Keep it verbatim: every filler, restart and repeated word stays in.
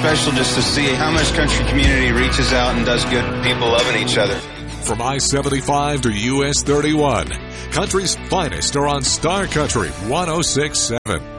special just to see how much country community reaches out and does good, people loving each other. From I seventy-five to U S thirty-one, country's finest are on Star Country one oh six point seven.